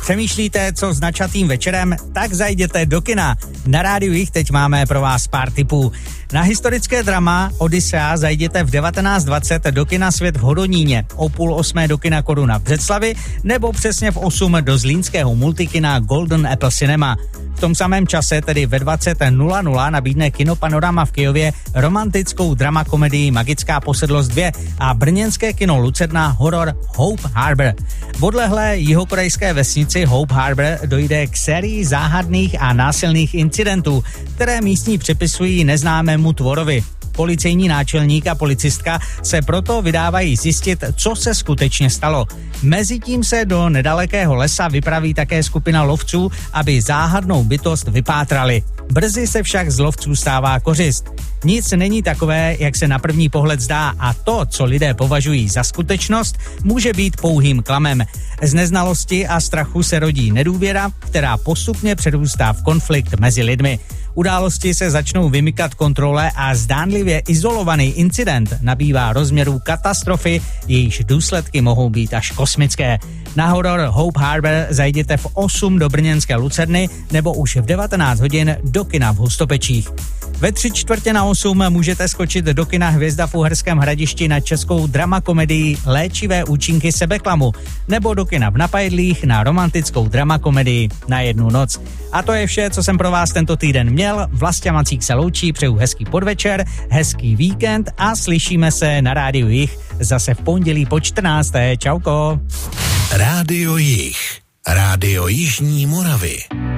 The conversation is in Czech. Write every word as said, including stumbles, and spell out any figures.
Přemýšlíte, co s načatým večerem? Tak zajděte do kina. Na rádiu Jich teď máme pro vás pár tipů. Na historické drama Odyssea zajděte v devatenáct dvacet do kina Svět v Hodoníně, o půl osmé do kina Koruna v Břeclavi nebo přesně v osm do zlínského multikina Golden Apple Cinema. V tom samém čase, tedy ve dvacet nula nula, nabídne Kino Panorama v Kyjově romantickou drama komedii Magická posedlost dva a brněnské kino Lucerna horor Hope Harbor. V odlehlé jihokorejské vesnici Hope Harbor dojde k sérii záhadných a násilných incidentů, které místní připisují neznámému tvorovi. Policejní náčelník a policistka se proto vydávají zjistit, co se skutečně stalo. Mezitím se do nedalekého lesa vypraví také skupina lovců, aby záhadnou bytost vypátrali. Brzy se však z lovců stává kořist. Nic není takové, jak se na první pohled zdá, a to, co lidé považují za skutečnost, může být pouhým klamem. Z neznalosti a strachu se rodí nedůvěra, která postupně přerůstá v konflikt mezi lidmi. Události se začnou vymykat kontrole a zdánlivě izolovaný incident nabývá rozměrů katastrofy, jejíž důsledky mohou být až kosmické. Na horor Hope Harbor zajděte v osm do brněnské Lucerny nebo už v devatenáct hodin do kina v Hustopečích. Ve tři čtvrtě na osm můžete skočit do kina Hvězda v Uherském Hradišti na českou dramakomedii Léčivé účinky sebeklamu nebo do kina v Napajedlích na romantickou dramakomedii Na jednu noc. A to je vše, co jsem pro vás tento týden měl. Vlastě Macík se loučí, přeju hezký podvečer, hezký víkend a slyšíme se na rádiu Jich zase v pondělí po čtrnácté. Čauko. Rádio Jich, rádio Jižní Moravy.